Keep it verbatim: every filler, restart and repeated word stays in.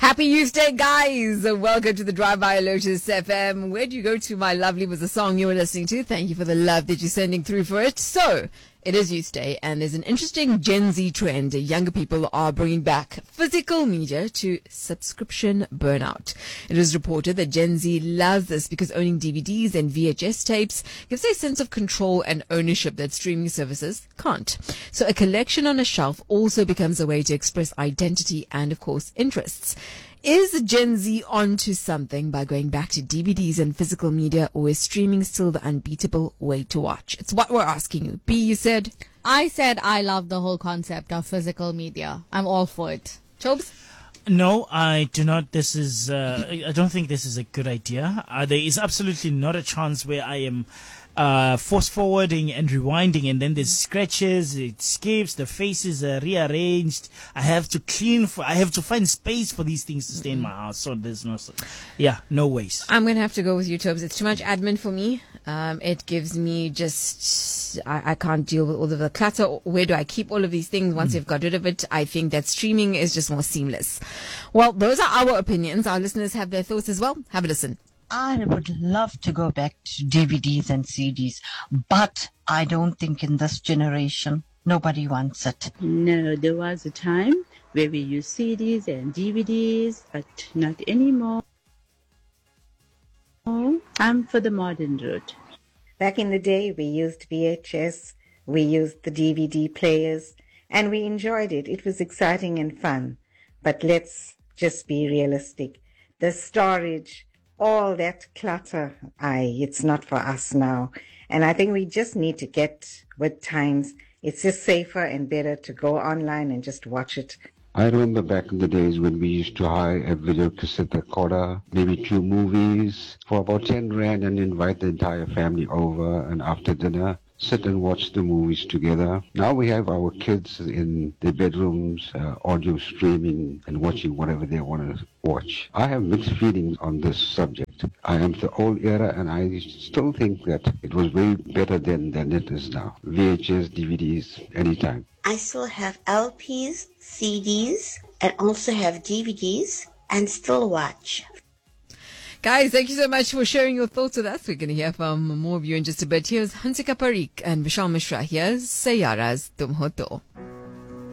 Happy Youth Day, guys! Welcome to the Drive by Lotus F M. Where do you go to, my lovely, was the song you were listening to. Thank you for the love that you're sending through for it. So, it is Youth Day, and there's an interesting Gen Z trend. Younger people are bringing back physical media to subscription burnout. It is reported that Gen Z loves this because owning D V Ds and V H S tapes gives a sense of control and ownership that streaming services can't. So a collection on a shelf also becomes a way to express identity and, of course, interests. Is Gen Z onto something by going back to D V Ds and physical media, or is streaming still the unbeatable way to watch? It's what we're asking you. B, you said? I said I love the whole concept of physical media. I'm all for it. Chobes? No, I do not. This is, uh, I don't think this is a good idea. Uh, there is absolutely not a chance where I am uh, force forwarding and rewinding, and then there's scratches, it skips, the faces are rearranged. I have to clean for, I have to find space for these things to stay in my house. So there's no, yeah, no ways. I'm going to have to go with you, Tobes. It's too much admin for me. Um, it gives me just, I, I can't deal with all of the clutter. Where do I keep all of these things once mm. you've got rid of it? I think that streaming is just more seamless. Well, those are our opinions. Our listeners have their thoughts as well. Have a listen. I would love to go back to D V Ds and C Ds, but I don't think in this generation, nobody wants it. No, there was a time where we used C Ds and D V Ds, but not anymore. I'm for the modern route. Back in the day, we used V H S, we used the D V D players, and we enjoyed it. It was exciting and fun. But let's just be realistic. The storage, all that clutter, aye, it's not for us now. And I think we just need to get with times. It's just safer and better to go online and just watch it. I remember back in the days when we used to hire a video cassette recorder, maybe two movies for about ten rand, and invite the entire family over, and after dinner, sit and watch the movies together. Now we have our kids in their bedrooms, uh, audio streaming and watching whatever they want to watch. I have mixed feelings on this subject. I am the old era, and I still think that it was way better then than it is now. V H S, D V Ds, anytime. I still have L Ps, C Ds, and also have D V Ds, and still watch. Guys, thank you so much for sharing your thoughts with us. We're going to hear from more of you in just a bit. Here's Hansika Parikh and Vishal Mishra. Here's Sayara's Tum Ho To.